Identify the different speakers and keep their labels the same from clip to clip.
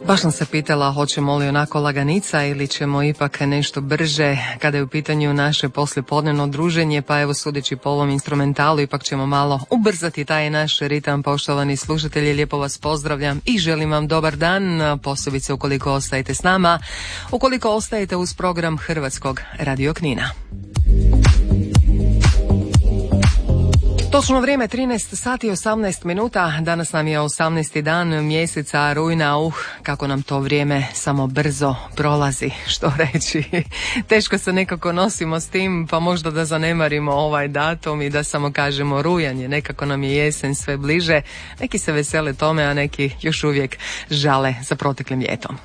Speaker 1: Baš sam se pitala hoćemo li onako laganica ili ćemo ipak nešto brže kada je u pitanju naše poslijepodnevno druženje, pa evo sudeći po ovom instrumentalu ipak ćemo malo ubrzati taj naš ritam. Poštovani slušatelji, lijepo vas pozdravljam i želim vam dobar dan, posebice ukoliko ostajete s nama, ukoliko ostajete uz program Hrvatskog radio Knina. Točno vrijeme 13 sati 18 minuta, danas nam je 18. dan mjeseca rujna, kako nam to vrijeme samo brzo prolazi, što reći. Teško se nekako nosimo s tim, pa možda da zanemarimo ovaj datum i da samo kažemo rujan je, nekako nam je jesen sve bliže. Neki se vesele tome, a neki još uvijek žale za proteklim ljetom.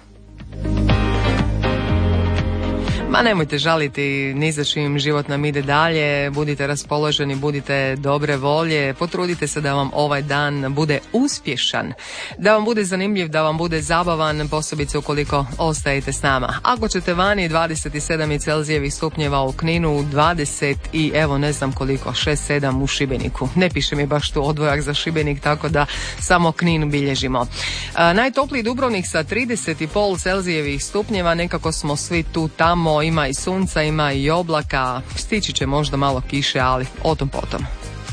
Speaker 1: Ma nemojte žaliti ni za čim, život nam ide dalje, budite raspoloženi, budite dobre volje, potrudite se da vam ovaj dan bude uspješan, da vam bude zanimljiv, da vam bude zabavan, posebice ukoliko ostajete s nama. Ako ćete vani, 27 Celzijevih stupnjeva u Kninu, 20 i evo ne znam koliko, 6-7 u Šibeniku. Ne piše mi baš tu odvojak za Šibenik, tako da samo Knin bilježimo. Najtopliji Dubrovnik sa 30,5 Celzijevih stupnjeva, nekako smo svi tu tamo, ima i sunca, ima i oblaka, stići će možda malo kiše, ali o tom potom.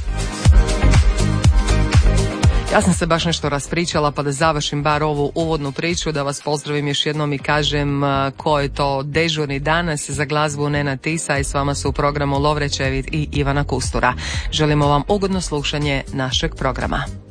Speaker 1: Ja sam se baš nešto raspričala, pa da završim bar ovu uvodnu priču, da vas pozdravim još jednom i kažem ko je to dežurni danas za glazbu Nenad Tisa i s vama su u programu Lovre Čevit i Ivana Kustura. Želimo vam ugodno slušanje našeg programa.